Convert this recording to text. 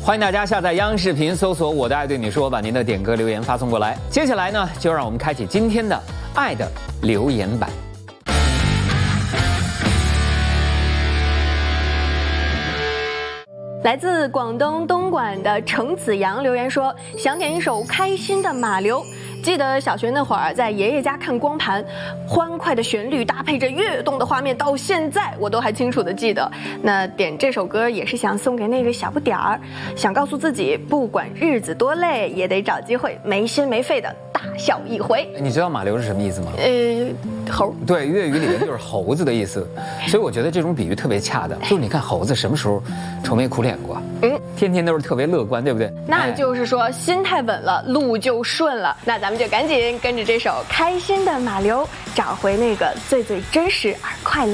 欢迎大家下载央视频，搜索“我的爱对你说”，把您的点歌留言发送过来。接下来呢，就让我们开启今天的爱的留言板。 来自广东东莞的程子阳留言说，想点一首《开心的马流》。记得小学那会儿在爷爷家看光盘，欢快的旋律搭配着跃动的画面，到现在我都还清楚的记得。那点这首歌也是想送给那个小不点儿，想告诉自己，不管日子多累，也得找机会没心没肺的大笑一回。 你知道马流是什么意思吗？ 猴。 对，粤语里面就是猴子的意思，所以我觉得这种比喻特别恰当。就是你看猴子什么时候愁眉苦脸过？天天都是特别乐观，对不对？ 那就是说心态稳了，路就顺了。那咱们就赶紧跟着这首《开心的马流》，找回那个最最真实而快乐。